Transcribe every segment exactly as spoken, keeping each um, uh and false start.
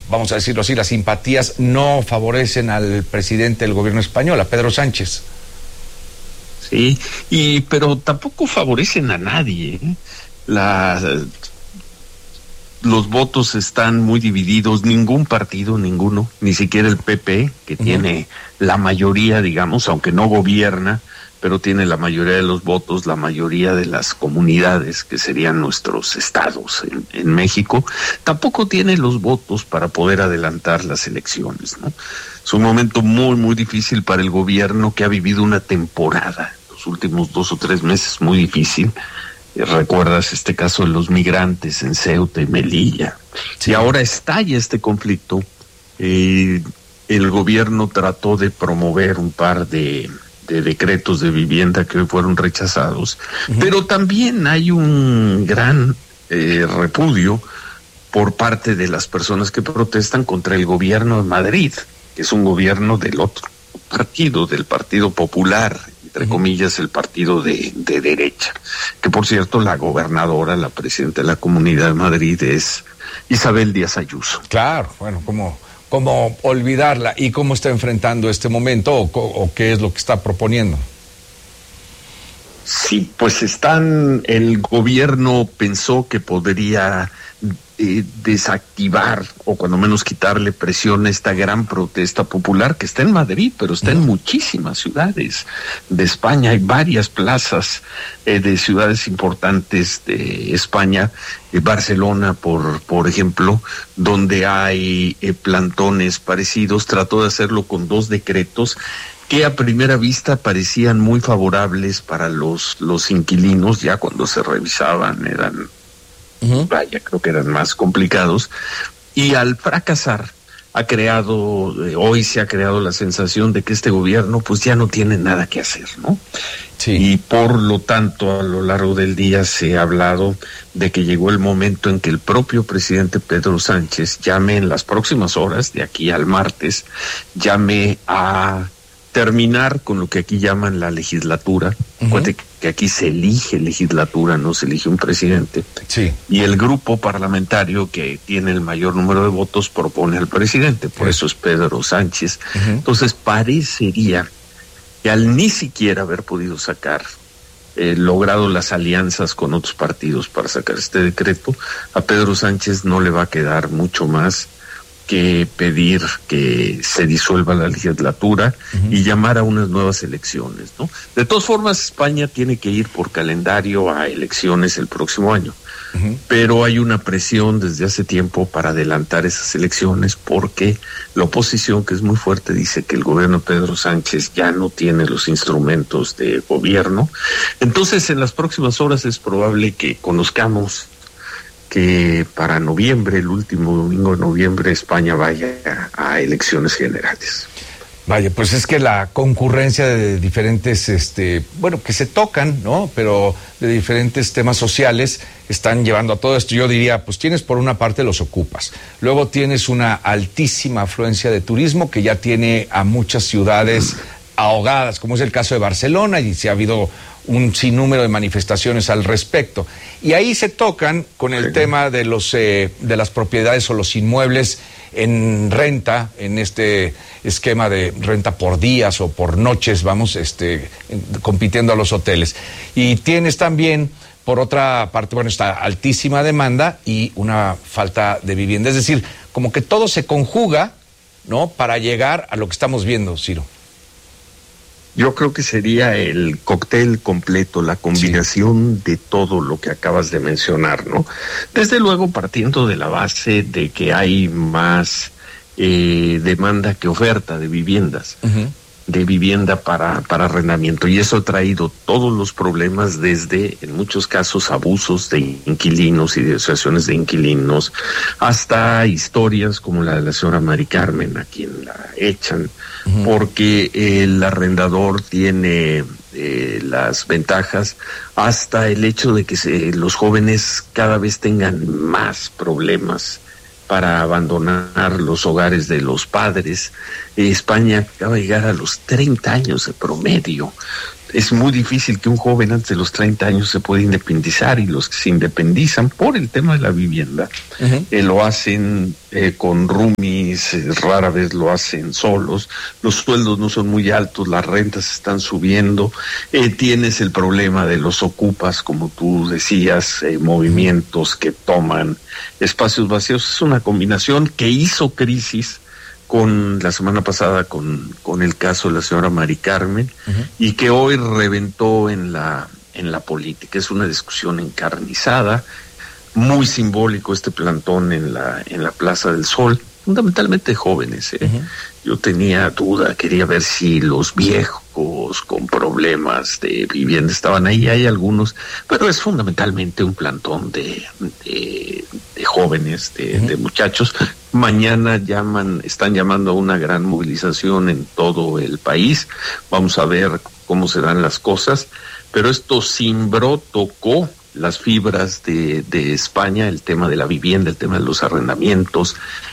vamos a decirlo así, las simpatías no favorecen al presidente del gobierno español, a Pedro Sánchez. Sí, y pero tampoco favorecen a nadie, ¿eh? La, los votos están muy divididos, ningún partido, ninguno, ni siquiera el P P, que uh-huh. tiene la mayoría, digamos, aunque no gobierna, pero tiene la mayoría de los votos, la mayoría de las comunidades, que serían nuestros estados en, en México, tampoco tiene los votos para poder adelantar las elecciones, ¿no? Es un momento muy, muy difícil para el gobierno, que ha vivido una temporada, los últimos dos o tres meses, muy difícil. Recuerdas este caso de los migrantes en Ceuta y Melilla. Sí. Y ahora estalla este conflicto. Eh, el gobierno trató de promover un par de, de decretos de vivienda que hoy fueron rechazados, uh-huh. pero también hay un gran eh, repudio por parte de las personas que protestan contra el gobierno de Madrid, que es un gobierno del otro partido, del Partido Popular, entre uh-huh. comillas, el partido de, de derecha, que por cierto la gobernadora, la presidenta de la Comunidad de Madrid es Isabel Díaz Ayuso. Claro, bueno, ¿cómo, cómo olvidarla? ¿Y cómo está enfrentando este momento o, o qué es lo que está proponiendo? Sí, pues están, el gobierno pensó que podría eh, desactivar o cuando menos quitarle presión a esta gran protesta popular que está en Madrid, pero está en muchísimas ciudades de España. Hay varias plazas eh, de ciudades importantes de España, eh, Barcelona, por, por ejemplo, donde hay eh, plantones parecidos. Trató de hacerlo con dos decretos que a primera vista parecían muy favorables para los, los inquilinos, ya cuando se revisaban eran, uh-huh. vaya, creo que eran más complicados, y al fracasar ha creado, eh, hoy se ha creado la sensación de que este gobierno pues ya no tiene nada que hacer, ¿no? Sí. Y por lo tanto a lo largo del día se ha hablado de que llegó el momento en que el propio presidente Pedro Sánchez llame en las próximas horas, de aquí al martes, llame a terminar con lo que aquí llaman la legislatura. Uh-huh. Que aquí se elige legislatura, no se elige un presidente. Sí. Y el grupo parlamentario que tiene el mayor número de votos propone al presidente, por sí. eso es Pedro Sánchez. Uh-huh. Entonces parecería que al ni siquiera haber podido sacar, eh, logrado las alianzas con otros partidos para sacar este decreto, a Pedro Sánchez no le va a quedar mucho más que pedir que se disuelva la legislatura uh-huh. y llamar a unas nuevas elecciones, ¿no? De todas formas, España tiene que ir por calendario a elecciones el próximo año, uh-huh. pero hay una presión desde hace tiempo para adelantar esas elecciones porque la oposición, que es muy fuerte, dice que el gobierno de Pedro Sánchez ya no tiene los instrumentos de gobierno. Entonces, en las próximas horas es probable que conozcamos que para noviembre, el último domingo de noviembre, España vaya a, a elecciones generales. Vaya, pues es que la concurrencia de diferentes, este, bueno, que se tocan, ¿no? Pero de diferentes temas sociales están llevando a todo esto. Yo diría, pues tienes por una parte los ocupas, luego tienes una altísima afluencia de turismo que ya tiene a muchas ciudades ahogadas, como es el caso de Barcelona, y se ha habido un sinnúmero de manifestaciones al respecto. Y ahí se tocan con el sí. tema de los eh, de las propiedades o los inmuebles en renta, en este esquema de renta por días o por noches, vamos, este, compitiendo a los hoteles. Y tienes también, por otra parte, bueno, esta altísima demanda y una falta de vivienda. Es decir, como que todo se conjuga, ¿no?, para llegar a lo que estamos viendo, Ciro. Yo creo que sería el cóctel completo, la combinación sí. de todo lo que acabas de mencionar, ¿no? Desde luego partiendo de la base de que hay más eh, demanda que oferta de viviendas, uh-huh. de vivienda para, para arrendamiento, y eso ha traído todos los problemas desde, en muchos casos, abusos de inquilinos y de asociaciones de inquilinos, hasta historias como la de la señora Mari Carmen, a quien la echan, uh-huh. porque el arrendador tiene eh, las ventajas, hasta el hecho de que se, los jóvenes cada vez tengan más problemas para abandonar los hogares de los padres. España acaba de llegar a los treinta años de promedio es muy difícil que un joven antes de los treinta años se pueda independizar, y los que se independizan por el tema de la vivienda uh-huh. eh, lo hacen eh, con roomies, eh, rara vez lo hacen solos, los sueldos no son muy altos, las rentas están subiendo, eh, tienes el problema de los ocupas, como tú decías, eh, movimientos que toman espacios vacíos. Es una combinación que hizo crisis con la semana pasada con, con el caso de la señora Mari Carmen, uh-huh. y que hoy reventó en la, en la política. Es una discusión encarnizada, muy simbólico este plantón en la, en la Plaza del Sol, fundamentalmente jóvenes. ¿eh? Uh-huh. Yo tenía duda, quería ver si los viejos con problemas de vivienda estaban ahí, hay algunos, pero es fundamentalmente un plantón de, de, de jóvenes, de, uh-huh. de muchachos. Mañana llaman, están llamando a una gran movilización en todo el país. Vamos a ver cómo se dan las cosas, pero esto cimbró, tocó las fibras de, de España, el tema de la vivienda, el tema de los arrendamientos,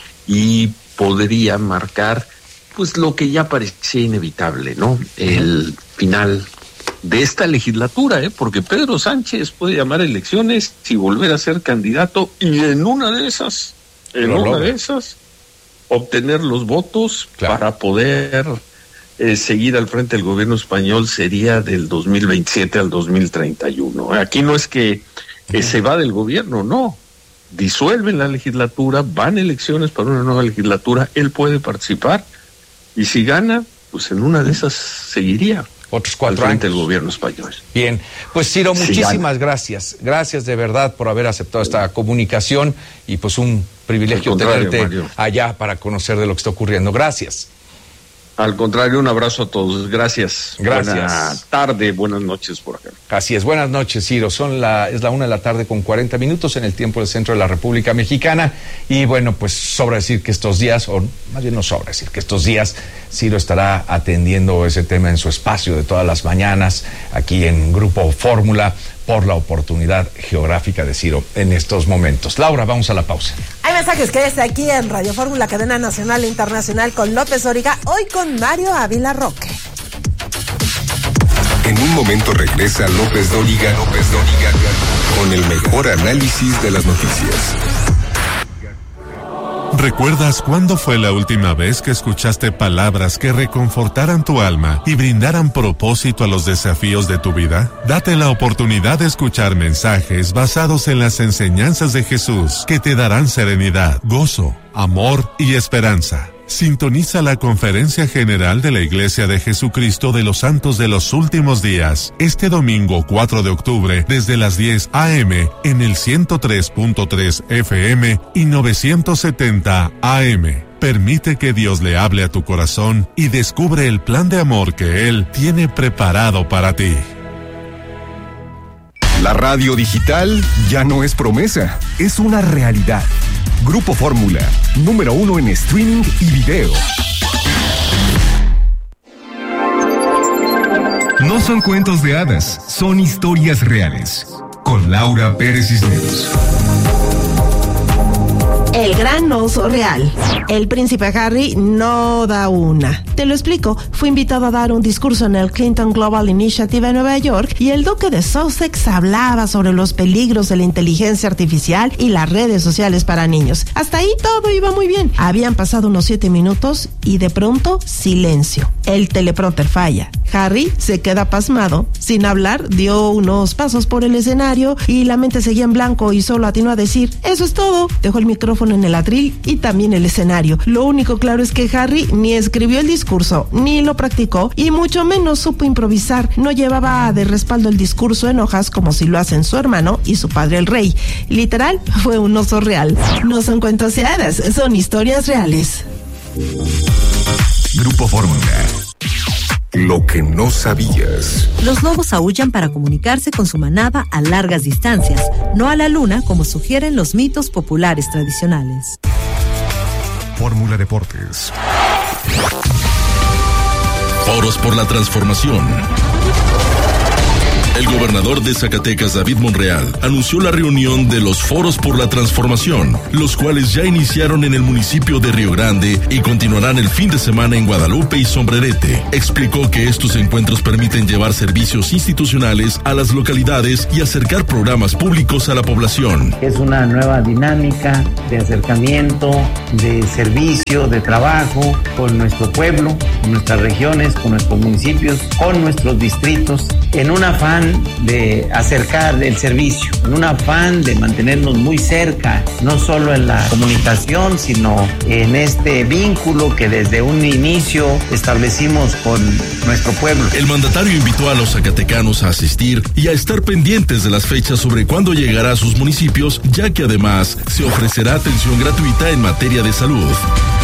y podría marcar pues lo que ya parecía inevitable, ¿no? El final de esta legislatura, ¿eh? Porque Pedro Sánchez puede llamar elecciones y volver a ser candidato, y en una de esas, en una logra. de esas, obtener los votos claro. para poder eh, seguir al frente del gobierno español. Sería del dos mil veintisiete al dos mil treinta y uno. Aquí no es que eh, se va del gobierno, no. Disuelven la legislatura, van elecciones para una nueva legislatura, él puede participar, y si gana, pues en una de esas seguiría otros cuatro al frente años del gobierno español. Bien, pues Ciro, muchísimas sí, gracias. Gracias de verdad por haber aceptado esta comunicación, y pues un privilegio tenerte Mario. allá para conocer de lo que está ocurriendo. Gracias. Al contrario, un abrazo a todos. Gracias. Gracias. Buena tarde, buenas noches por acá. Así es, buenas noches, Ciro. Son la, es la una de la tarde con cuarenta minutos en el tiempo del centro de la República Mexicana. Y bueno, pues sobra decir que estos días, o más bien no sobra decir que estos días, Ciro estará atendiendo ese tema en su espacio de todas las mañanas, aquí en Grupo Fórmula, por la oportunidad geográfica de Ciro en estos momentos. Laura, vamos a la pausa. Hay mensajes que es aquí en Radio Fórmula, cadena nacional e internacional, con López Origa, hoy con Mario Ávila Roque. En un momento regresa López Dóriga, López Dóriga, con el mejor análisis de las noticias. ¿Recuerdas cuándo fue la última vez que escuchaste palabras que reconfortaran tu alma y brindaran propósito a los desafíos de tu vida? Date la oportunidad de escuchar mensajes basados en las enseñanzas de Jesús que te darán serenidad, gozo, amor y esperanza. Sintoniza la Conferencia General de la Iglesia de Jesucristo de los Santos de los Últimos Días, este domingo cuatro de octubre, desde las diez a eme, en el ciento tres punto tres efe eme y novecientos setenta a eme. Permite que Dios le hable a tu corazón y descubre el plan de amor que Él tiene preparado para ti. La radio digital ya no es promesa, es una realidad. Grupo Fórmula, número uno en streaming y video. No son cuentos de hadas, son historias reales. Con Laura Pérez Cisneros. El gran oso real. El príncipe Harry no da una. Te lo explico. Fue invitado a dar un discurso en el Clinton Global Initiative en Nueva York, y el duque de Sussex hablaba sobre los peligros de la inteligencia artificial y las redes sociales para niños. Hasta ahí todo iba muy bien. Habían pasado unos siete minutos y de pronto silencio. El teleprompter falla. Harry se queda pasmado. Sin hablar, dio unos pasos por el escenario y la mente seguía en blanco y solo atinó a decir: eso es todo. Dejó el micrófono en el atril y también el escenario. Lo único claro es que Harry ni escribió el discurso, ni lo practicó, y mucho menos supo improvisar. No llevaba de respaldo el discurso en hojas como si lo hacen su hermano y su padre el rey. Literal, fue un oso real. No son cuentos de hadas, son historias reales. Grupo Fórmula. Lo que no sabías. Los lobos aúllan para comunicarse con su manada a largas distancias, no a la luna como sugieren los mitos populares tradicionales. Fórmula Deportes. Foros por la transformación. El gobernador de Zacatecas, David Monreal, anunció la reunión de los Foros por la Transformación, los cuales ya iniciaron en el municipio de Río Grande y continuarán el fin de semana en Guadalupe y Sombrerete. Explicó que estos encuentros permiten llevar servicios institucionales a las localidades y acercar programas públicos a la población. Es una nueva dinámica de acercamiento, de servicio, de trabajo con nuestro pueblo, con nuestras regiones, con nuestros municipios, con nuestros distritos, en un afán de acercar el servicio, en un afán de mantenernos muy cerca, no solo en la comunicación, sino en este vínculo que desde un inicio establecimos con nuestro pueblo. El mandatario invitó a los zacatecanos a asistir y a estar pendientes de las fechas sobre cuándo llegará a sus municipios, ya que además se ofrecerá atención gratuita en materia de salud.